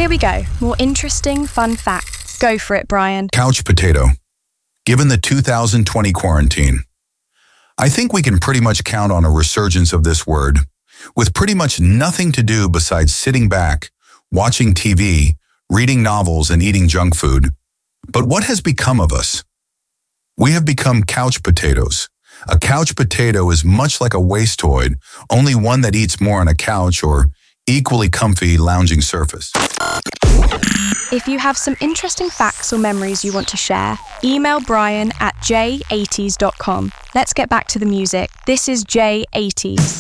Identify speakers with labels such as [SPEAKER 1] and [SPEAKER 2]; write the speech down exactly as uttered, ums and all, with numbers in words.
[SPEAKER 1] Here we go. More interesting, fun facts. Go for it, Brian.
[SPEAKER 2] Couch potato. Given the two thousand twenty quarantine, I think we can pretty much count on a resurgence of this word, with pretty much nothing to do besides sitting back, watching T V, reading novels, and eating junk food. But what has become of us? We have become couch potatoes. A couch potato is much like a wasteoid, only one that eats more on a couch or equally comfy lounging surface.
[SPEAKER 1] If you have some interesting facts or memories you want to share, email Brian at j eighties dot com. Let's get back to the music. This is J eighties.